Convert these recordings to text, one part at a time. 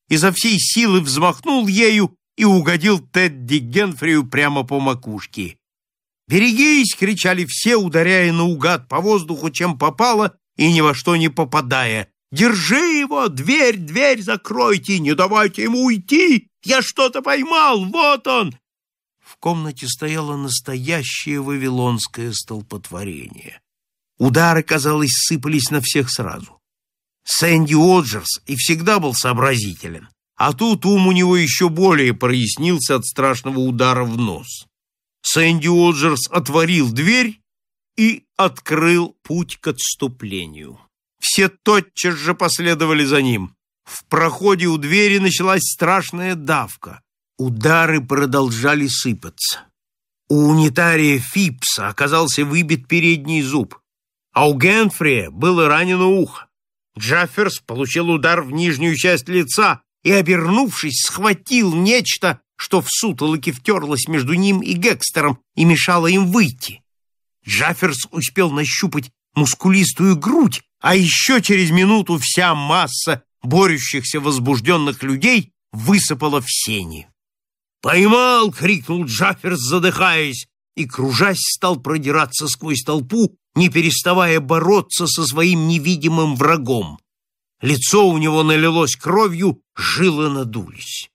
изо всей силы взмахнул ею и угодил Тедди Генфрию прямо по макушке. «Берегись!» — кричали все, ударяя наугад по воздуху, чем попало, и ни во что не попадая. «Держи его! Дверь закройте! Не давайте ему уйти! Я что-то поймал! Вот он!» В комнате стояло настоящее вавилонское столпотворение. Удары, казалось, сыпались на всех сразу. Сэнди Оджерс и всегда был сообразителен, а тут ум у него еще более прояснился от страшного удара в нос. Сэнди Оджерс отворил дверь и открыл путь к отступлению. Все тотчас же последовали за ним. В проходе у двери началась страшная давка. Удары продолжали сыпаться. У унитария Фипса оказался выбит передний зуб, а у Генфрия было ранено ухо. Джафферс получил удар в нижнюю часть лица и, обернувшись, схватил нечто, что в сутолоке втерлось между ним и Гекстером и мешало им выйти. Джафферс успел нащупать мускулистую грудь, а еще через минуту вся масса борющихся возбужденных людей высыпала в сени. «Поймал!» — крикнул Джафферс, задыхаясь, и, кружась, стал продираться сквозь толпу, не переставая бороться со своим невидимым врагом. Лицо у него налилось кровью, жилы надулись.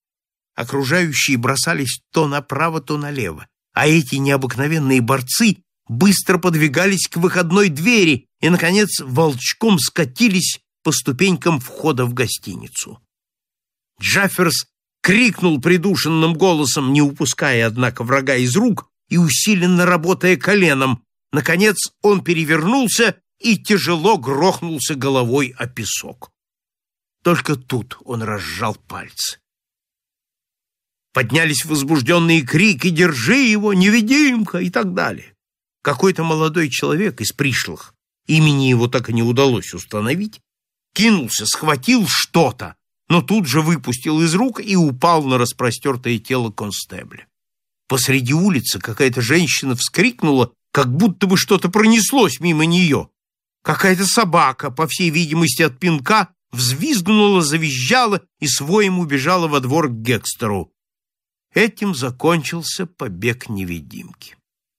Окружающие бросались то направо, то налево, а эти необыкновенные борцы быстро подвигались к выходной двери и, наконец, волчком скатились по ступенькам входа в гостиницу. Джафферс крикнул придушенным голосом, не упуская, однако, врага из рук и усиленно работая коленом. Наконец он перевернулся и тяжело грохнулся головой о песок. Только тут он разжал пальцы. Поднялись возбужденные крики «Держи его! Невидимка!» и так далее. Какой-то молодой человек из пришлых, имени его так и не удалось установить, кинулся, схватил что-то, но тут же выпустил из рук и упал на распростертое тело констебля. Посреди улицы какая-то женщина вскрикнула, как будто бы что-то пронеслось мимо нее. Какая-то собака, по всей видимости от пинка, взвизгнула, завизжала и с воем убежала во двор к Гекстеру. Этим закончился побег невидимки.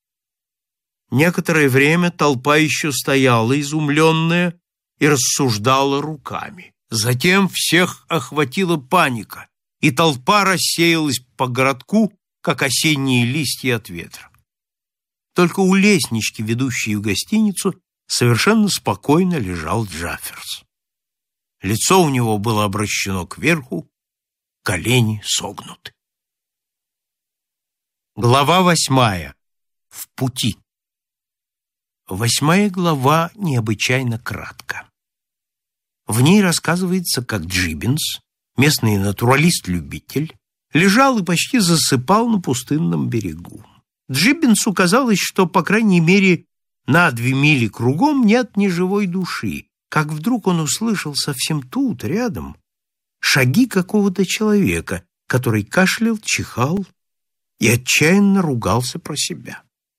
Некоторое время толпа еще стояла, изумленная, и рассуждала руками. Затем всех охватила паника, и толпа рассеялась по городку, как осенние листья от ветра. Только у лестнички, ведущей в гостиницу, совершенно спокойно лежал Джафферс. Лицо у него было обращено кверху, колени согнуты. Глава 8. В пути. 8 глава необычайно кратка. В ней рассказывается, как Джиббинс, местный натуралист-любитель, лежал и почти засыпал на пустынном берегу. Джиббинсу казалось, что, по крайней мере, на 2 мили кругом нет ни живой души, как вдруг он услышал совсем тут, рядом, шаги какого-то человека, который кашлял, чихал и отчаянно ругался про себя.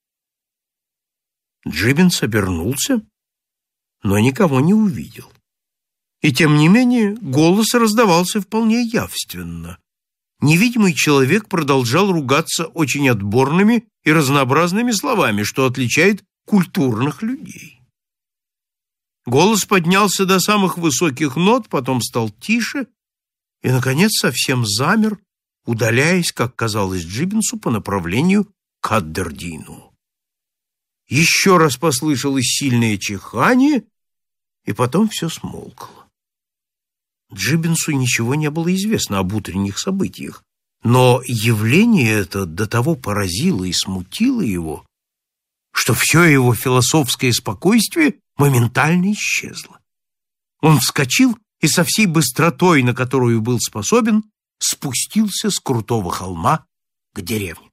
Джиббинс обернулся, но никого не увидел. И тем не менее голос раздавался вполне явственно. Невидимый человек продолжал ругаться очень отборными и разнообразными словами, что отличает культурных людей. Голос поднялся до самых высоких нот, потом стал тише и, наконец, совсем замер, удаляясь, как казалось Джиббинсу, по направлению к Абдердину. Еще раз послышалось сильное чихание, и потом все смолкло. Джиббинсу ничего не было известно об утренних событиях, но явление это до того поразило и смутило его, что все его философское спокойствие моментально исчезло. Он вскочил и со всей быстротой, на которую был способен, спустился с крутого холма к деревне.